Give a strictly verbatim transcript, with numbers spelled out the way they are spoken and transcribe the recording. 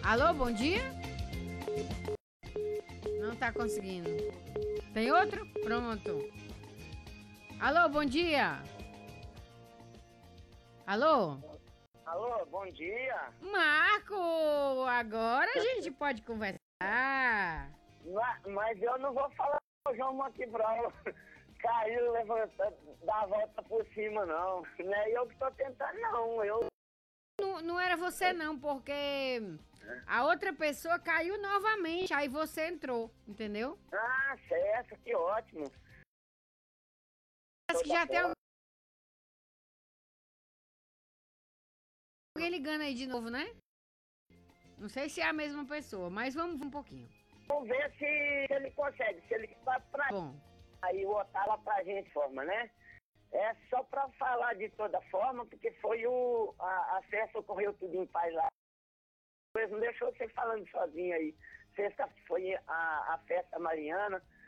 Alô, bom dia? Não tá conseguindo. Tem outro? Pronto. Alô, bom dia. Alô? Alô, bom dia. Marco, agora a gente pode conversar. Mas, mas eu não vou falar com o João Montibral. Caiu, levanta, dá a volta por cima, não. Não é eu que tô tentando, não. Eu... Não, não era você não, porque a outra pessoa caiu novamente, aí você entrou, entendeu? Ah, certo, que ótimo. Parece que já tem alguém ligando aí de novo, né? Não sei se é a mesma pessoa, mas vamos um pouquinho. Vamos ver se ele consegue, se ele vai pra... Bom. Aí o Otávio pra gente forma, né? É só pra falar de toda forma, porque foi o... A, a festa ocorreu tudo em paz lá. Não deixou você falando sozinho aí. Sexta foi a, a festa mariana.